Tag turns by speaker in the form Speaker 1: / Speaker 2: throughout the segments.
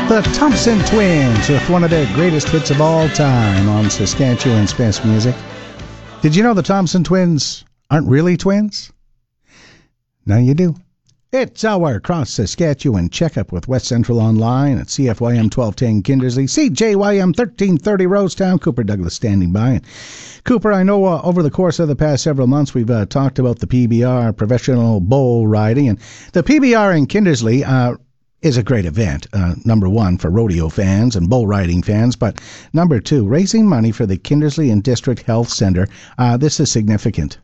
Speaker 1: The Thompson Twins with one of their greatest hits of all time on Saskatchewan's best music. Did you know the Thompson Twins aren't really twins? Now you do. It's our Cross Saskatchewan checkup with West Central Online at CFYM 1210 Kindersley, CJYM 1330 Rosetown. Cooper Douglas standing by. And Cooper, I know over the course of the past several months we've talked about the PBR, professional bull riding, and the PBR in Kindersley is a great event, number one, for rodeo fans and bull riding fans, but number two, raising money for the Kindersley and District Health Center. This is significant.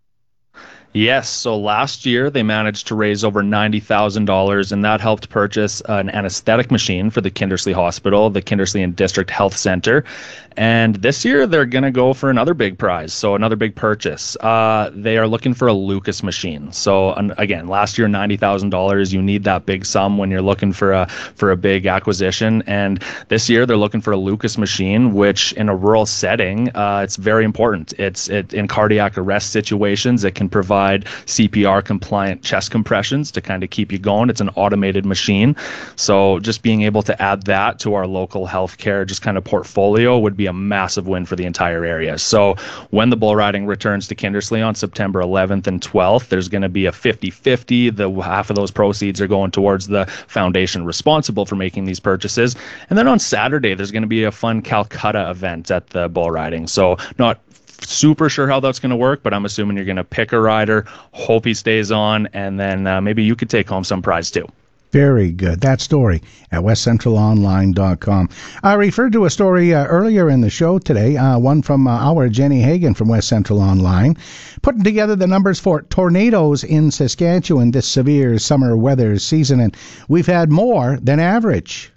Speaker 2: Yes, so last year they managed to raise over $90,000, and that helped purchase an anesthetic machine for the Kindersley Hospital, the Kindersley and District Health Center. And this year they're going to go for another big prize, so another big purchase. They are looking for a Lucas machine. So again, last year $90,000. You need that big sum when you're looking for a big acquisition. And this year they're looking for a Lucas machine, which in a rural setting, it's very important. It in cardiac arrest situations, it can provide CPR compliant chest compressions to kind of keep you going. It's an automated machine. So just being able to add that to our local healthcare just kind of portfolio would be a massive win for the entire area. So when the bull riding returns to Kindersley on September 11th and 12th, there's going to be a 50-50. The half of those proceeds are going towards the foundation responsible for making these purchases. And then on Saturday, there's going to be a fun Calcutta event at the bull riding. So not super sure how that's going to work, but I'm assuming you're going to pick a rider, hope he stays on, and then maybe you could take home some prize too.
Speaker 1: Very good. That story at westcentralonline.com. I referred to a story earlier in the show today, one from our Jenny Hagan from West Central Online, putting together the numbers for tornadoes in Saskatchewan this severe summer weather season, and we've had more than average.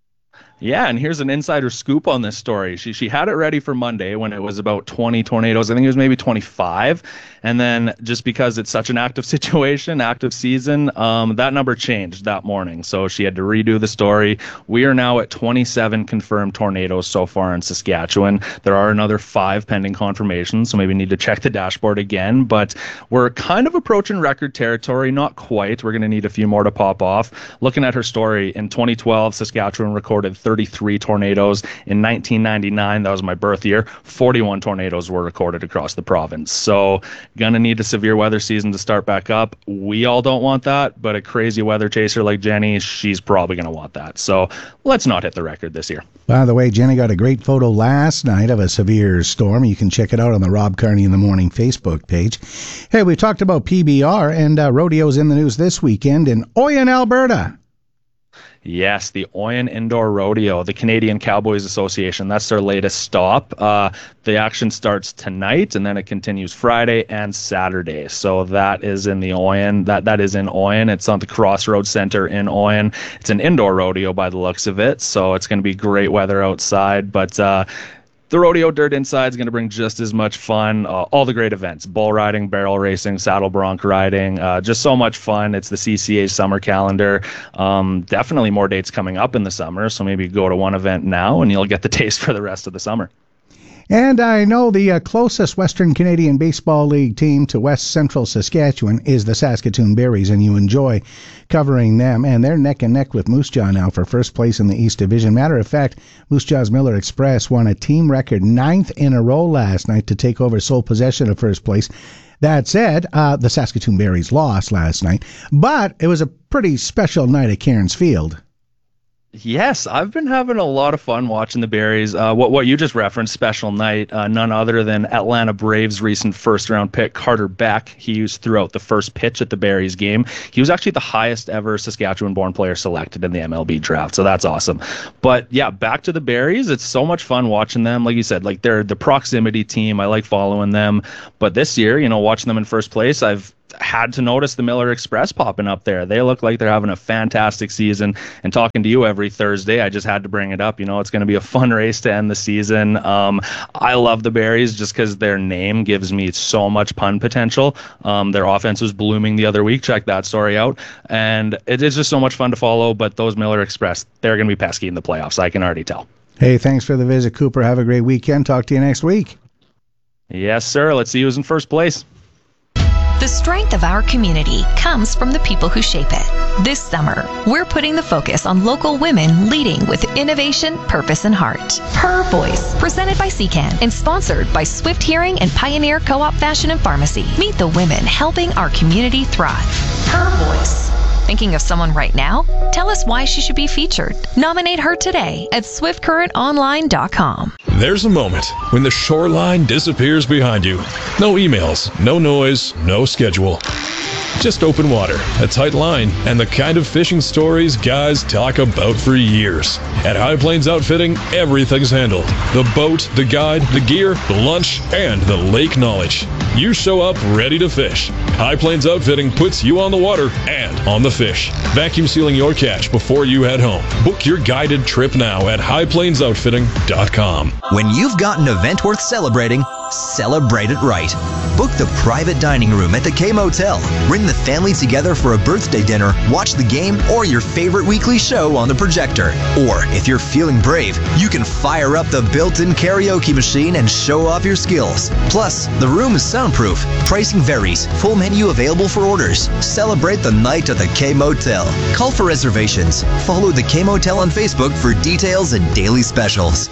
Speaker 2: Yeah, and here's an insider scoop on this story. She had it ready for Monday when it was about 20 tornadoes. I think it was maybe 25. And then just because it's such an active situation, active season, that number changed that morning. So she had to redo the story. We are now at 27 confirmed tornadoes so far in Saskatchewan. There are another 5 pending confirmations, so maybe need to check the dashboard again. But we're kind of approaching record territory. Not quite. We're going to need a few more to pop off. Looking at her story, in 2012, Saskatchewan recorded 33 tornadoes. In 1999, that was my birth year, 41 tornadoes were recorded across the province. So gonna need a severe weather season to start back up. We all don't want that, but a crazy weather chaser like Jenny, she's probably gonna want that. So let's not hit the record this year.
Speaker 1: By the way, Jenny got a great photo last night of a severe storm. You can check it out on the Rob Carney in the Morning Facebook page. Hey, we talked about PBR, and rodeos in the news this weekend in Oyen, Alberta.
Speaker 2: Yes, the Oyen Indoor Rodeo, the Canadian Cowboys Association. That's their latest stop. The action starts tonight, and then it continues Friday and Saturday. So that is in the Oyen. That is in Oyen. It's on the Crossroads Center in Oyen. It's an indoor rodeo by the looks of it, so it's going to be great weather outside. But the rodeo dirt inside is going to bring just as much fun. All the great events, bull riding, barrel racing, saddle bronc riding, just so much fun. It's the CCA's summer calendar. Definitely more dates coming up in the summer, so maybe go to one event now and you'll get the taste for the rest of the summer.
Speaker 1: And I know the closest Western Canadian Baseball League team to West Central Saskatchewan is the Saskatoon Berries, and you enjoy covering them. And they're neck and neck with Moose Jaw now for first place in the East Division. Matter of fact, Moose Jaw's Miller Express won a team record 9th in a row last night to take over sole possession of first place. That said, the Saskatoon Berries lost last night, but it was a pretty special night at Cairns Field.
Speaker 2: Yes, I've been having a lot of fun watching the Berries. What you just referenced, special night, none other than Atlanta Braves' recent first-round pick, Carter Beck. He used throughout the first pitch at the Berries game. He was actually the highest ever Saskatchewan-born player selected in the MLB draft, so that's awesome. But yeah, back to the Berries. It's so much fun watching them. Like you said, like they're the proximity team. I like following them. But this year, watching them in first place, I've had to notice the Miller Express popping up there. They look like they're having a fantastic season, and talking to you every Thursday, I just had to bring it up. It's going to be a fun race to end the season. I love the Berries just because their name gives me so much pun potential. Their offense was blooming the other week. Check that story out. And it is just so much fun to follow, but those Miller Express, they're going to be pesky in the playoffs. I can already tell.
Speaker 1: Hey, thanks for the visit, Cooper. Have a great weekend. Talk to you next week.
Speaker 2: Yes, sir. Let's see who's in first place.
Speaker 3: The strength of our community comes from the people who shape it. This summer, we're putting the focus on local women leading with innovation, purpose, and heart. Her Voice, presented by CCAN and sponsored by Swift Hearing and Pioneer Co-op Fashion and Pharmacy. Meet the women helping our community thrive. Her Voice. Thinking of someone right now? Tell us why she should be featured. Nominate her today at swiftcurrentonline.com.
Speaker 4: There's a moment when the shoreline disappears behind you. No emails, no noise, no schedule. Just open water, a tight line, and the kind of fishing stories guys talk about for years. At High Plains Outfitting, everything's handled. The boat, the guide, the gear, the lunch, and the lake knowledge. You show up ready to fish. High Plains Outfitting puts you on the water and on the fish. Vacuum sealing your catch before you head home. Book your guided trip now at highplainsoutfitting.com.
Speaker 5: When you've got an event worth celebrating, celebrate it right. Book the private dining room at the K Motel. Bring the family together for a birthday dinner, watch the game, or your favorite weekly show on the projector. Or, if you're feeling brave, you can fire up the built-in karaoke machine and show off your skills. Plus, the room is soundproof. Pricing varies. Full menu available for orders. Celebrate the night at the K Motel. Call for reservations. Follow the K Motel on Facebook for details and daily specials.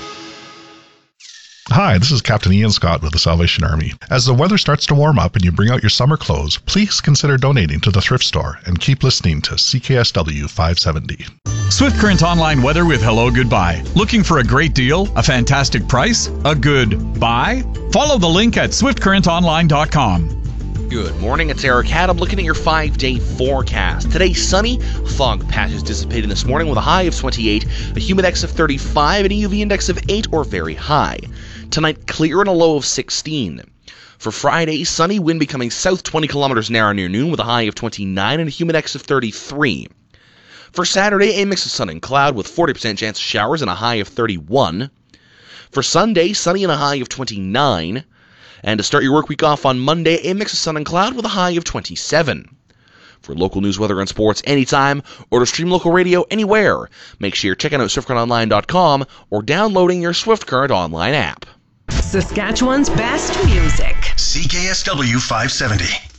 Speaker 6: Hi, this is Captain Ian Scott with the Salvation Army. As the weather starts to warm up and you bring out your summer clothes, please consider donating to the thrift store and keep listening to CKSW 570.
Speaker 7: Swift Current Online weather with Hello Goodbye. Looking for a great deal, a fantastic price, a good buy? Follow the link at swiftcurrentonline.com.
Speaker 8: Good morning, it's Eric Haddam looking at your 5-day forecast. Today, sunny, fog patches dissipating this morning with a high of 28, a humidex of 35, and a UV index of 8 or very high. Tonight, clear and a low of 16. For Friday, sunny, wind becoming south 20 kilometers an hour near noon with a high of 29 and a humidex of 33. For Saturday, a mix of sun and cloud with 40% chance of showers and a high of 31. For Sunday, sunny and a high of 29. And to start your work week off on Monday, a mix of sun and cloud with a high of 27. For local news, weather, and sports anytime, or to stream local radio anywhere, make sure you're checking out SwiftCurrentOnline.com or downloading your Swift Current Online app.
Speaker 9: Saskatchewan's best music.
Speaker 10: CKSW 570.